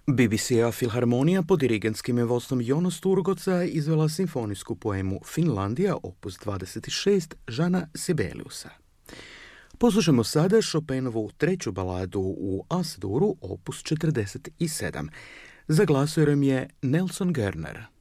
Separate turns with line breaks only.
BBC-a filharmonija pod dirigentskim je vodstvom Jonas Turgoca izvela simfonijsku poemu Finlandija opus 26 Žana Sibeliusa. Poslušajmo sada Chopinovu treću baladu u As-duru opus 47. Za glasujem je Nelson Gerner.